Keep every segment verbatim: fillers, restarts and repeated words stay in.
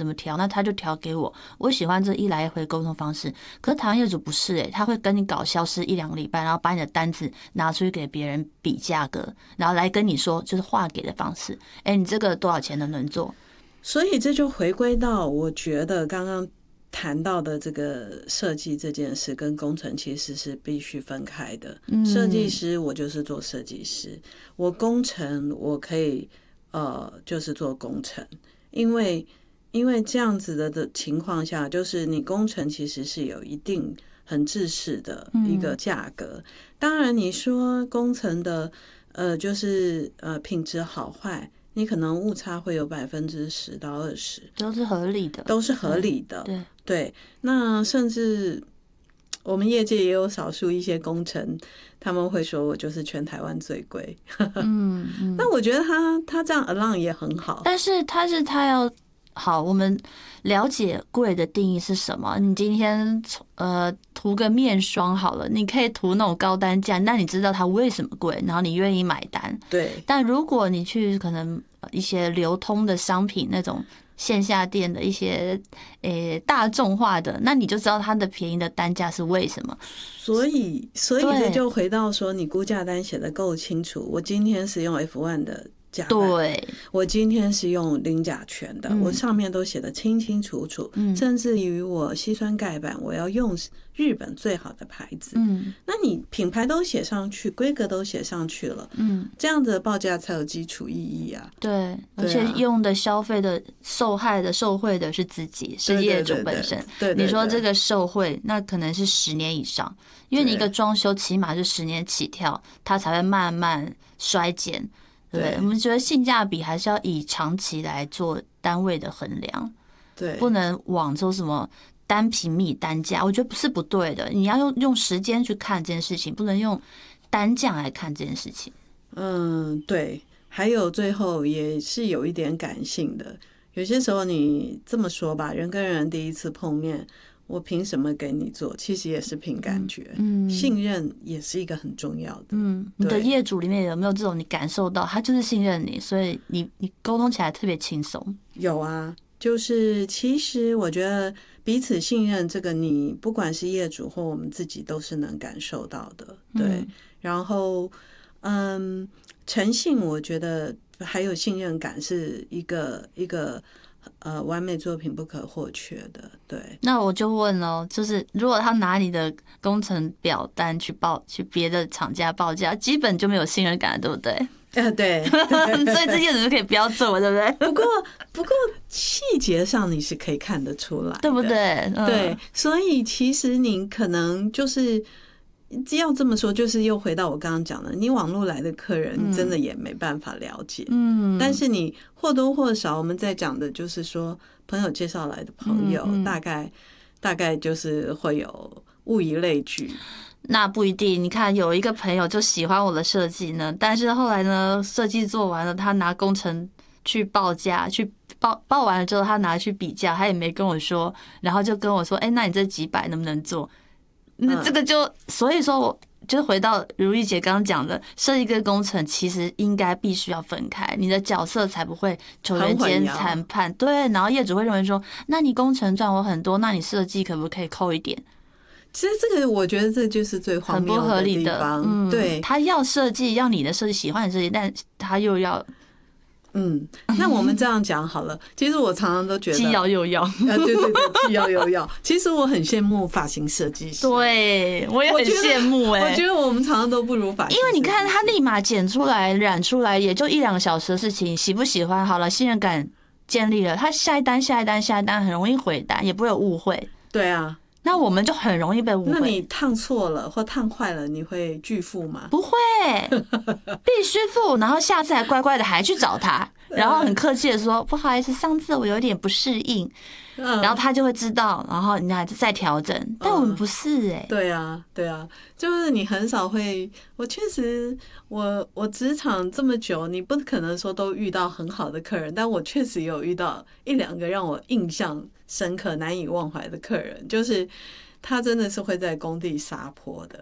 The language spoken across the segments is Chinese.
怎么调，那他就调给我，我喜欢这一来一回沟通方式。可是台湾业主不是诶、欸，他会跟你搞消失一两个礼拜，然后把你的单子拿出去给别人比价格，然后来跟你说就是划给的方式，哎、欸，你这个多少钱能不能做？ 所以这就回归到我觉得刚刚谈到的这个设计这件事跟工程其实是必须分开的。设计师我就是做设计师，我工程我可以呃就是做工程，因为因为这样子的的情况下，就是你工程其实是有一定很制式的一个价格。当然你说工程的呃就是呃品质好坏，你可能误差会有百分之十到二十， 都是合理的， 都是合理的。 对 对, 对，那甚至我们业界也有少数一些工程，他们会说我就是全台湾最贵。嗯嗯，那我觉得他他这样 align 也很好， 但是他是他要好，我们了解贵的定义是什么？你今天呃涂个面霜好了，你可以涂那种高单价，那你知道它为什么贵，然后你愿意买单。 对， 但如果你去可能一些流通的商品那种线下店的一些诶、欸、大众化的，那你就知道它的便宜的单价是为什么。 所以所以这就回到说，你估价单写得够清楚，我今天是用 F 一 的甲板， 对， 我今天是用零甲醛的，嗯、我上面都写得清清楚楚，嗯、甚至于我硒酸钙板我要用日本最好的牌子，嗯，那你品牌都写上去，规格都写上去了，嗯，这样的报价才有基础意义啊。 对，而且用的消费的受害的受惠的是自己，是业主本身。 对， 你说这个受惠，那可能是十年以上，因为你一个装修起码是十年起跳，它才会慢慢衰减。对，我们觉得性价比还是要以长期来做单位的衡量， 对， 不能往做什么单平米单价，我觉得不是不对的。你要用用时间去看这件事情，不能用单价来看这件事情。 嗯，对。还有最后也是有一点感性的，有些时候你这么说吧，人跟人第一次碰面，我凭什么给你做？其实也是凭感觉，嗯，信任也是一个很重要的。 嗯，你的业主里面有没有这种你感受到他就是信任你，所以你你沟通起来特别轻松？ 有啊，就是其实我觉得彼此信任这个，你不管是业主或我们自己都是能感受到的。对，嗯、然后嗯，诚信，我觉得还有信任感是一个一个。呃，完美作品不可或缺的。对， 那我就问哦，就是如果他拿你的工程表单去报去别的厂家报价，基本就没有信任感了，对不对？ 呃，对， 所以这些人可以不要做，对不对？ 不过，不过细节上你是可以看得出来的， 对不对？嗯、 对，所以其实你可能就是。要这么说，就是又回到我刚刚讲的，你网络来的客人真的也没办法了解，嗯，但是你或多或少，我们在讲的就是说，朋友介绍来的朋友，嗯嗯大概大概就是会有物以类聚。 那不一定，你看有一个朋友就喜欢我的设计呢，但是后来呢，设计做完了，他拿工程去报价，去报报完了之后，他拿去比价，他也没跟我说，然后就跟我说，哎、欸，那你这几百能不能做？那这个就，所以说，我就回到如意姐刚刚讲的，设计跟工程其实应该必须要分开，你的角色才不会球员间谈判。对，然后业主会认为说，那你工程赚我很多，那你设计可不可以扣一点？ 其实这个我觉得这就是最荒谬的地方。 嗯， 对， 他要设计，要你的设计，喜欢你设计，但他又要。 嗯，那我们这样讲好了。其实我常常都觉得既要又要，啊， 对对对，既要又要。其实我很羡慕发型设计师， 对我也很羡慕哎、 欸。我觉得我们常常都不如发型， 因为你看他立马剪出来、染出来，也就一两个小时的事情，喜不喜欢好了，信任感建立了，他下一单、下一单、下一单很容易回单，也不会有误会。 对啊。 那我们就很容易被误会。 那你烫错了或烫坏了，你会拒付吗？ 不会，必须付。然后下次还乖乖的还去找他，然后很客气的说：“不好意思，上次我有点不适应。”然后他就会知道，然后你还再调整。但我们不是哎、欸。 对啊，对啊，就是你很少会。我确实，我我职场这么久，你不可能说都遇到很好的客人，但我确实有遇到一两个让我印象深刻、难以忘怀的客人，就是他真的是会在工地撒泼的。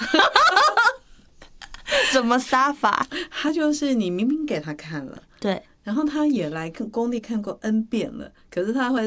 怎么撒法？ 他就是你明明给他看了， 对， 然后他也来工地看过 N 遍了，可是他会